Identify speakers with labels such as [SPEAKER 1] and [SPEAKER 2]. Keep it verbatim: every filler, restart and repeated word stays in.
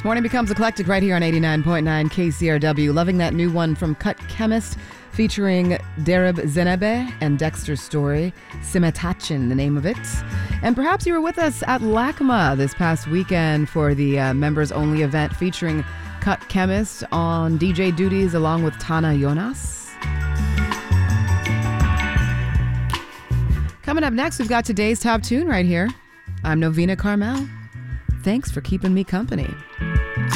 [SPEAKER 1] Morning becomes eclectic right here on eighty-nine point nine K C R W. Loving that new one from Cut Chemist featuring Darab Zenebe and Dexter Story. Simetachin, the name of it. And perhaps you were with us at LACMA this past weekend for the uh, members-only event featuring Cut Chemist on D J duties along with Tana Jonas. Coming up next, we've got today's top tune right here. I'm Novena Carmel. Thanks for keeping me company.